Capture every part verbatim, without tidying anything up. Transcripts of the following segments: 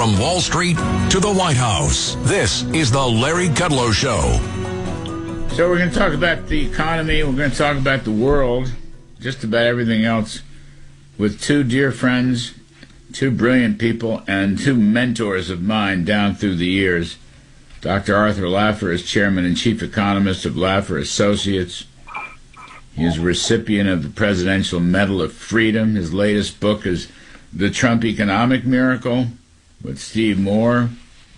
From Wall Street to the White House, this is the Larry Kudlow Show. So we're going to talk about the economy, we're going to talk about the world, just about everything else, with two dear friends, two brilliant people, and two mentors of mine down through the years. Doctor Arthur Laffer is chairman and chief economist of Laffer Associates. He is a recipient of the Presidential Medal of Freedom. His latest book is The Trump Economic Miracle with Steve Moore.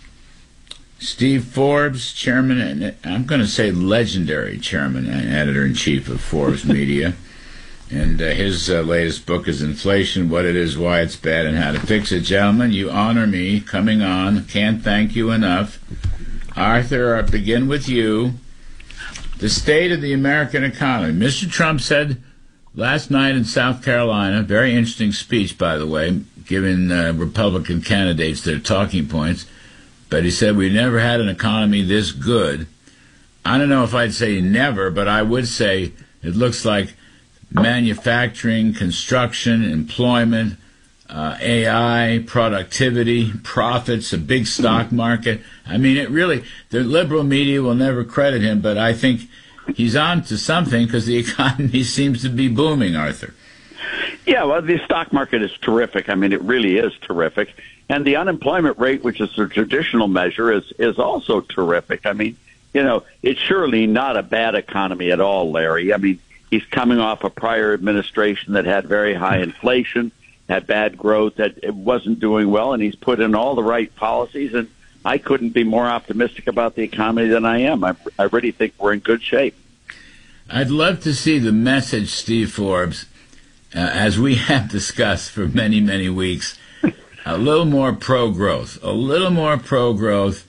Steve Forbes, chairman, and I'm going to say legendary chairman and editor-in-chief of Forbes Media. And uh, his uh, latest book is Inflation, What It Is, Why It's Bad, and How to Fix It. Gentlemen, you honor me coming on. Can't thank you enough. Arthur, I'll begin with you. The state of the American economy. Mister Trump said last night in South Carolina, very interesting speech, by the way, giving uh, Republican candidates their talking points, but he said we never had an economy this good. I don't know if I'd say never, but I would say it looks like manufacturing, construction, employment, uh, A I, productivity, profits, a big stock market. I mean, it really, the liberal media will never credit him, but I think he's on to something because the economy seems to be booming, Arthur. Yeah, well, the stock market is terrific. I mean, it really is terrific. And the unemployment rate, which is the traditional measure, is, is also terrific. I mean, you know, it's surely not a bad economy at all, Larry. I mean, he's coming off a prior administration that had very high inflation, had bad growth, that it wasn't doing well, and he's put in all the right policies. And I couldn't be more optimistic about the economy than I am. I, I really think we're in good shape. I'd love to see the message, Steve Forbes, uh, as we have discussed for many, many weeks, a little more pro-growth, a little more pro-growth.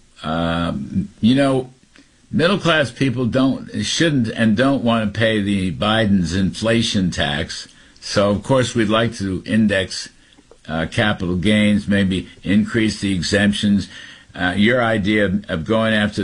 Um, you know, middle-class people don't, shouldn't, and don't want to pay the Biden's inflation tax. So, of course, we'd like to index uh, capital gains, maybe increase the exemptions. Uh, your idea of going after